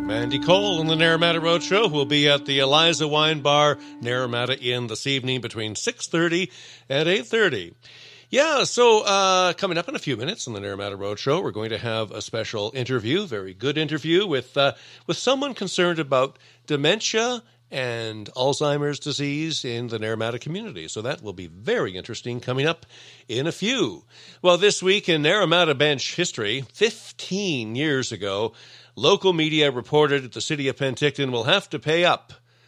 Mandy Cole on the Naramata Roadshow will be at the Eliza Wine Bar, Naramata Inn, this evening between 6:30 and 8:30. Yeah, so coming up in a few minutes on the Naramata Roadshow, we're going to have a special interview, very good interview, with someone concerned about dementia and Alzheimer's disease in the Naramata community. So that will be very interesting coming up in a few. Well, this week in Naramata Bench history, 15 years ago, local media reported that the city of Penticton will have to pay up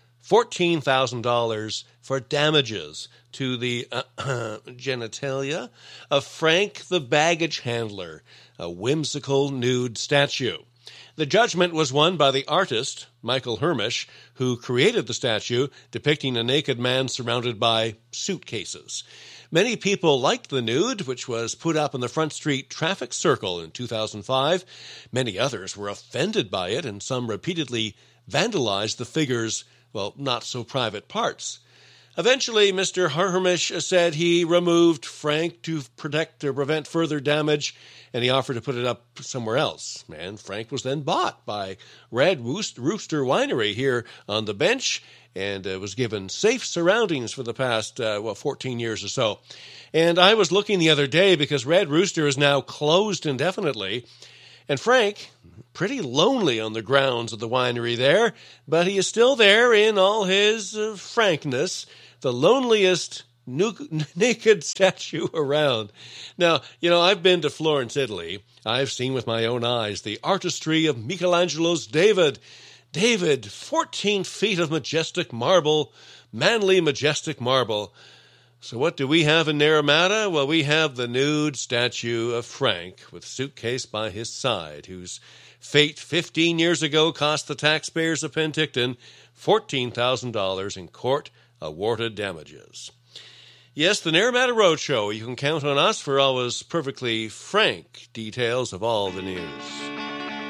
$14,000 for damages to the genitalia of Frank the Baggage Handler, a whimsical nude statue. The judgment was won by the artist, Michael Hermish, who created the statue depicting a naked man surrounded by suitcases. Many people liked the nude, which was put up in the Front Street traffic circle in 2005. Many others were offended by it, and some repeatedly vandalized the figure's, well, not-so-private parts. Eventually, Mr. Hermish said he removed Frank to prevent further damage, and he offered to put it up somewhere else. And Frank was then bought by Red Rooster Winery here on the bench, and was given safe surroundings for the past, 14 years or so. And I was looking the other day because Red Rooster is now closed indefinitely, and Frank, pretty lonely on the grounds of the winery there, but he is still there in all his frankness, the loneliest naked statue around. Now, I've been to Florence, Italy. I've seen with my own eyes the artistry of Michelangelo's David. David, 14 feet of majestic marble, manly majestic marble. So what do we have in Naramata? Well, we have the nude statue of Frank with suitcase by his side, whose fate 15 years ago cost the taxpayers of Penticton $14,000 in court-awarded damages. Yes, the Naramata Roadshow. You can count on us for always perfectly frank details of all the news.